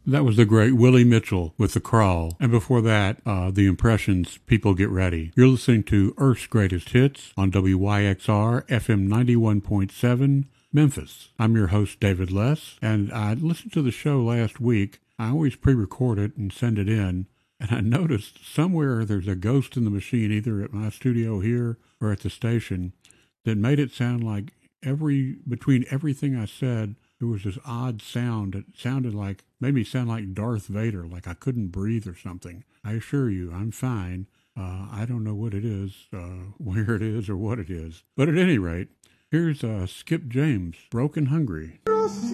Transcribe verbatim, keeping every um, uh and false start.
That was the great Willie Mitchell with The Crawl. And before that, uh, The Impressions, People Get Ready. You're listening to Earth's Greatest Hits on W Y X R F M ninety-one point seven, Memphis. I'm your host, David Less, and I listened to the show last week. I always pre-record it and send it in, and I noticed somewhere there's a ghost in the machine, either at my studio here or at the station, that made it sound like every between everything I said, there was this odd sound. It sounded like, made me sound like Darth Vader, like I couldn't breathe or something. I assure you, I'm fine. Uh, I don't know what it is, uh, where it is, or what it is. But at any rate, here's uh, Skip James, Broken Hungry.